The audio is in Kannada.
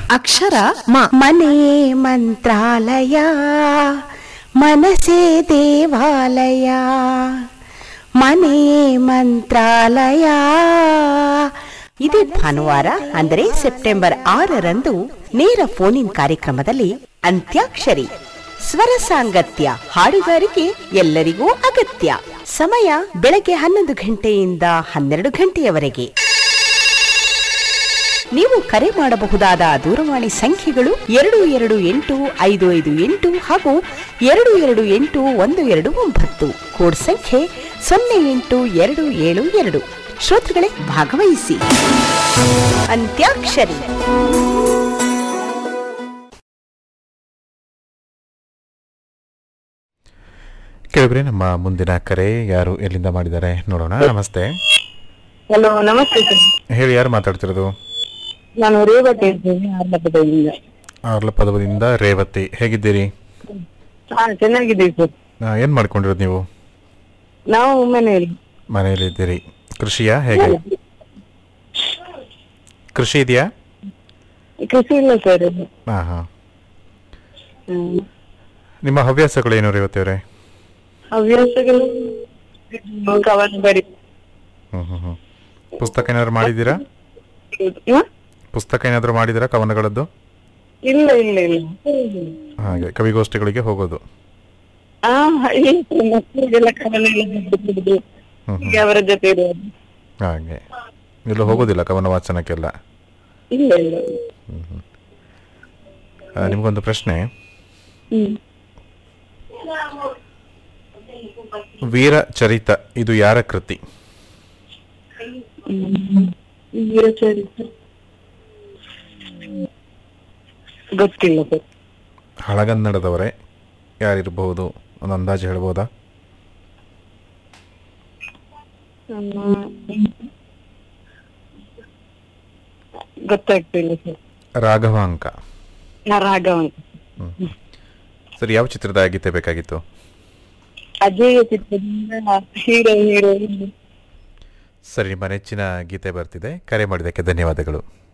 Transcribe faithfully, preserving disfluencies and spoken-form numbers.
ಅಕ್ಷರ ಮ. ಮನೆ ಮಂತ್ರಾಲಯ ಮನಸೇ ದೇವಾಲಯ, ಮನೆ ಮಂತ್ರಾಲಯ. ಇದೇ ಭಾನುವಾರ ಅಂದರೆ ಸೆಪ್ಟೆಂಬರ್ ಆರರಂದು ನೇರ ಫೋನ್ ಇನ್ ಕಾರ್ಯಕ್ರಮದಲ್ಲಿ ಅಂತ್ಯಾಕ್ಷರಿ ಸ್ವರ ಸಾಂಗತ್ಯ ಹಾಡುಗಾರಿಕೆ ಎಲ್ಲರಿಗೂ ಅಗತ್ಯ. ಸಮಯ ಬೆಳಗ್ಗೆ ಹನ್ನೊಂದು ಗಂಟೆಯಿಂದ ಹನ್ನೆರಡು ಗಂಟೆಯವರೆಗೆ. ನೀವು ಕರೆ ಮಾಡಬಹುದಾದ ದೂರವಾಣಿ ಸಂಖ್ಯೆಗಳು ಎರಡು ಎರಡು ಎಂಟು ಐದು ಐದು ಎಂಟು ಹಾಗೂ ಎರಡು ಎರಡು ಎಂಟು ಒಂದು ಎರಡು ಒಂಬತ್ತು. ಕೋಡ್ ಸಂಖ್ಯೆ ಸೊನ್ನೆ ಎಂಟು ಎರಡು ಏಳು ಎರಡು. ಶ್ರೋತೃಗಳೇ, ಭಾಗವಹಿಸಿ. ಅಂತ್ಯಾಕ್ಷರಿ. ಕೇಳಿದ್ರೆ ನಮ್ಮ ಮುಂದಿನ ಕರೆ ಯಾರು ಎಲ್ಲಿಂದ ಮಾಡಿದ್ದಾರೆ ನೋಡೋಣ. ನಮಸ್ತೆ. ಹಲೋ, ನಮಸ್ತೆ ಸರ್. ಹೇಳಿ, ಯಾರು ಮಾತಾಡ್ತಿರೋದು? ನಾನು ರೇವತಿ ಇದ್ದೇನೆ, ಆರ್ಲಪದದಿಂದ. ಆರ್ಲಪದದಿಂದ ರೇವತಿ, ಹೇಗಿದ್ದೀರಿ? ಹಾ, ಚೆನ್ನಾಗಿದ್ದೀವಿ ಸರ್. ಏನ್ ಮಾಡ್ಕೊಂಡಿರೋದು ನೀವು? ನಾವು ಮನೆಯಲ್ಲಿ ಮನೆಯಲ್ಲಿ ಇದ್ದೀರಿ. ಕೃಷಿಯಾ ಹೇಗೆ? ಕೃಷಿ ಇದೆಯಾ? ಕೃಷಿ ಇಲ್ಲ ಸರ್. ಹಾ ಹಾ. ನಿಮ್ಮ ಹವ್ಯಾಸಗಳೇನು ರೇವತಿ ಅವರೇ? ಹವ್ಯಾಸಗಳು ಕವನ ಬರಿ. ಹ್ಮ್ ಹ್ಮ್ ಹ್ಮ್. ಪುಸ್ತಕ ಏನಾದ್ರು ಮಾಡಿದ್ದೀರಾ? ಪುಸ್ತಕ ಏನಾದ್ರು ಮಾಡಿದ್ದೀರಾ ಕವನಗಳದ್ದು? ಇಲ್ಲ ಇಲ್ಲ ಇಲ್ಲ. ಹಾಗೆ ಕವಿಗೋಷ್ಠಿಗಳಿಗೆ ಹೋಗೋದು? ಆ ಮಕ್ಕಳಿಗೆಲ್ಲ ಕವನ ಎಲ್ಲ ಅವರ ಜೊತೆ ಇರೋದು. ಹಾಗೆ ಎಲ್ಲೂ ಹೋಗೋದಿಲ್ಲ ಕವನ ವಾಚನಕ್ಕೆಲ್ಲ? ಇಲ್ಲ ಇಲ್ಲ. ಹ್ಮ್ ಹ್ಮ್. ನಿಮ್ಗೊಂದು ಪ್ರಶ್ನೆ. ವೀರ ಚರಿತ ಇದು ಯಾರ ಕೃತಿ? ಗೊತ್ತಿಲ್ಲ ಸರ್. ಹಳಗನ್ನಡದವರೇ ಯಾರಿರಬಹುದು? ಒಂದು ಅಂದಾಜು ಹೇಳ್ಬೋದಾ? ಗೊತ್ತಾಗ್ತಿಲ್ಲ ಸರ್. ರಾಘವಾಂಕ. ರಾಘವಾಂಕ. ಹ್ಮ್. ಸರಿ, ಯಾವ ಚಿತ್ರದ ಗೀತೆ ಬೇಕಾಗಿತ್ತು? ಅಜೇಯ ಚಿತ್ರದಿಂದ ಹೀರೋ ಹೀರೋ. ಸರಿ, ನಿಮ್ಮ ನೆಚ್ಚಿನ ಗೀತೆ ಬರ್ತಿದೆ. ಕರೆ ಮಾಡಿದ್ದಕ್ಕೆ ಧನ್ಯವಾದಗಳು.